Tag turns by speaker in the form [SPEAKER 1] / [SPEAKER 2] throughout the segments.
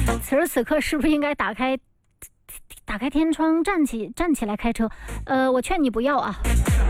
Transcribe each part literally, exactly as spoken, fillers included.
[SPEAKER 1] 此时此刻是不是应该打开打开天窗站起站起来开车？呃，我劝你不要啊。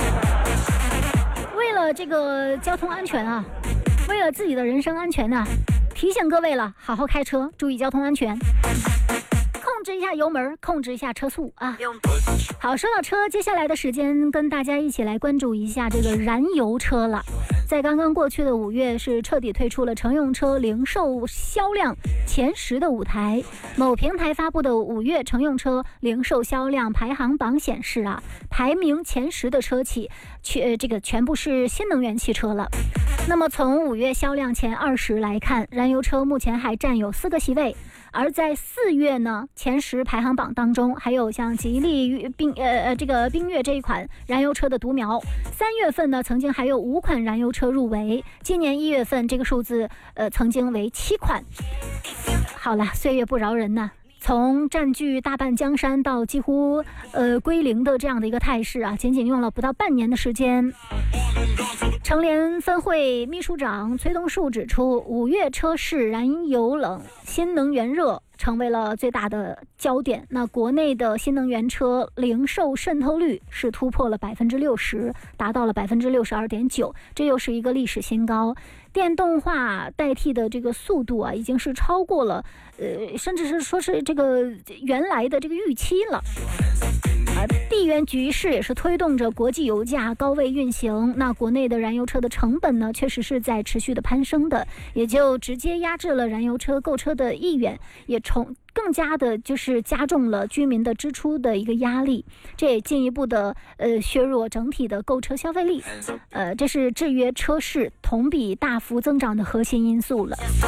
[SPEAKER 1] 为了这个交通安全啊，为了自己的人身安全啊，提醒各位了，好好开车，注意交通安全，控制一下油门，控制一下车速啊。好，说到车，接下来的时间跟大家一起来关注一下这个燃油车了。在刚刚过去的五月，是彻底退出了乘用车零售销量前十的舞台。某平台发布的五月乘用车零售销量排行榜显示啊，排名前十的车企，全这个全部是新能源汽车了。那么从五月销量前二十来看，燃油车目前还占有四个席位。而在四月呢，前十排行榜当中还有像吉利缤呃呃这个缤越这一款燃油车的独苗。三月份呢，曾经还有五款燃油车入围，今年一月份这个数字呃曾经为七款。好了，岁月不饶人呐。从占据大半江山到几乎呃归零的这样的一个态势啊，仅仅用了不到半年的时间。乘联分会秘书长崔东树指出，五月车市燃油冷，新能源热成为了最大的焦点。那国内的新能源车零售渗透率是突破了百分之六十，达到了百分之六十二点九，这又是一个历史新高。电动化代替的这个速度啊，已经是超过了，呃，甚至是说是这个原来的这个预期了。啊，地缘局势也是推动着国际油价高位运行，那国内的燃油车的成本呢，确实是在持续的攀升的，也就直接压制了燃油车购车的意愿，也从更加的就是加重了居民的支出的一个压力，这也进一步的呃削弱整体的购车消费力，呃，这是制约车市同比大幅增长的核心因素了。